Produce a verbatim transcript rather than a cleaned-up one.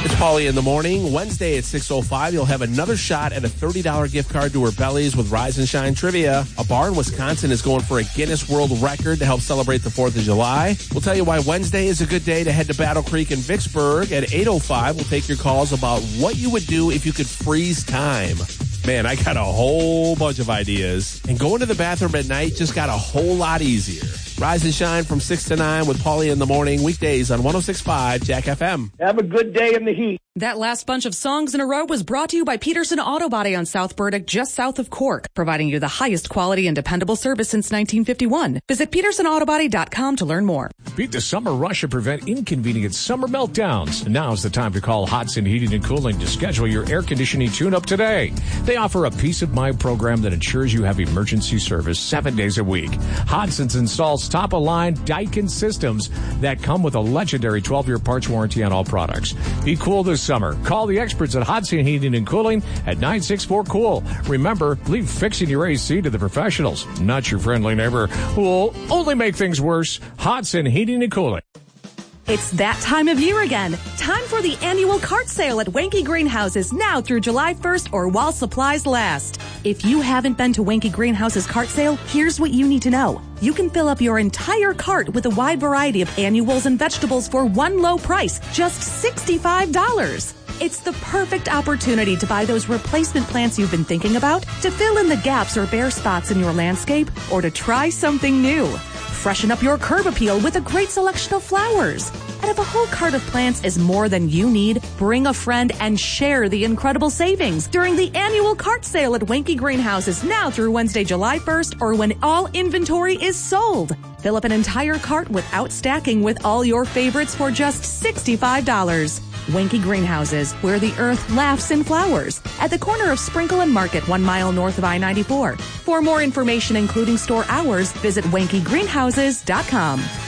It's Paulie in the morning. Wednesday at six oh five, you'll have another shot at a thirty dollars gift card to Herbelli's with Rise and Shine Trivia. A bar in Wisconsin is going for a Guinness World Record to help celebrate the fourth of July. We'll tell you why Wednesday is a good day to head to Battle Creek in Vicksburg. At eight oh five, we'll take your calls about what you would do if you could freeze time. Man, I got a whole bunch of ideas. And going to the bathroom at night just got a whole lot easier. Rise and Shine from six to nine with Paulie in the morning, weekdays on one oh six point five Jack F M. Have a good day in the heat. That last bunch of songs in a row was brought to you by Peterson Auto Body on South Burdick, just south of Cork, providing you the highest quality and dependable service since nineteen fifty-one. Visit peterson auto body dot com to learn more. Beat the summer rush and prevent inconvenient summer meltdowns. Now's the time to call Hodson Heating and Cooling to schedule your air conditioning tune-up today. They offer a peace of mind program that ensures you have emergency service seven days a week. Hodson's installs top-of-line Daikin systems that come with a legendary twelve-year parts warranty on all products. Be cool this summer. Call the experts at Hodson Heating and Cooling at nine six four cool. Remember, leave fixing your A C to the professionals, not your friendly neighbor who will only make things worse. Hodson Heating and Cooling. It's that time of year again. Time for the annual cart sale at Wanky Greenhouses now through July first or while supplies last. If you haven't been to Wanky Greenhouses cart sale, here's what you need to know. You can fill up your entire cart with a wide variety of annuals and vegetables for one low price, just sixty-five dollars. It's the perfect opportunity to buy those replacement plants you've been thinking about, to fill in the gaps or bare spots in your landscape, or to try something new. Freshen up your curb appeal with a great selection of flowers. And if a whole cart of plants is more than you need, bring a friend and share the incredible savings during the annual cart sale at Wanky Greenhouses now through Wednesday, July first, or when all inventory is sold. Fill up an entire cart without stacking with all your favorites for just sixty-five dollars. Wanky Greenhouses, where the earth laughs in flowers, at the corner of Sprinkle and Market, one mile north of I ninety-four. For more information, including store hours, visit wanky greenhouses dot com.